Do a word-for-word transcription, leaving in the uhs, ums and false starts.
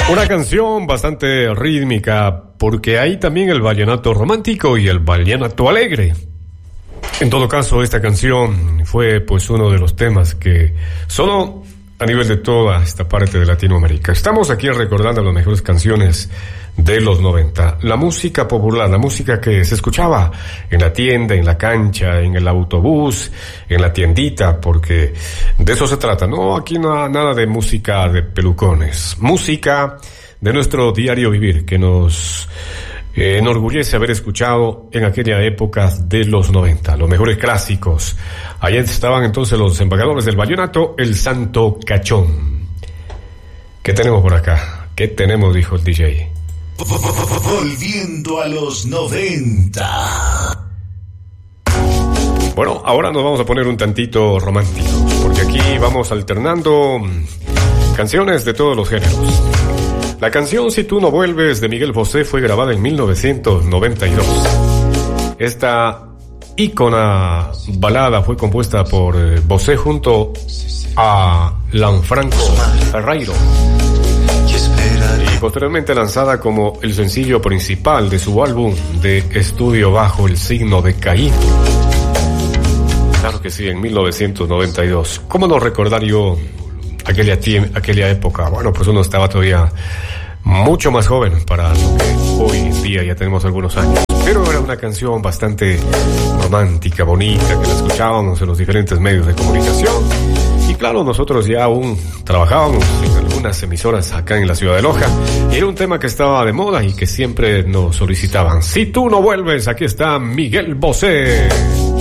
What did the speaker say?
Una canción bastante rítmica, porque hay también el vallenato romántico y el vallenato alegre. En todo caso, esta canción fue pues uno de los temas que sonó a nivel de toda esta parte de Latinoamérica. Estamos aquí recordando las mejores canciones de los noventa. La música popular, la música que se escuchaba en la tienda, en la cancha, en el autobús, en la tiendita, porque de eso se trata. No, aquí no nada de música de pelucones. Música de nuestro diario vivir, que nos eh, enorgullece haber escuchado en aquella época de los noventa. Los mejores clásicos. Allá estaban entonces los embajadores del vallenato, el Santo Cachón. ¿Qué tenemos por acá? ¿Qué tenemos? Dijo el D J. Volviendo a los noventa. Bueno, ahora nos vamos a poner un tantito romántico, porque aquí vamos alternando canciones de todos los géneros. La canción Si tú no vuelves de Miguel Bosé fue grabada en mil novecientos noventa y dos. Esta ícona balada fue compuesta por Bosé junto a Lanfranco Ferreiro y posteriormente lanzada como el sencillo principal de su álbum de estudio Bajo el signo de Caín. Claro que sí, en mil novecientos noventa y dos. ¿Cómo no recordar yo aquella, aquella época? Bueno, pues uno estaba todavía mucho más joven para lo que hoy en día ya tenemos algunos años. Pero era una canción bastante romántica, bonita, que la escuchábamos en los diferentes medios de comunicación. Y claro, nosotros ya aún trabajábamos en algunas emisoras acá en la ciudad de Loja. Y era un tema que estaba de moda y que siempre nos solicitaban. Si tú no vuelves, aquí está Miguel Bosé.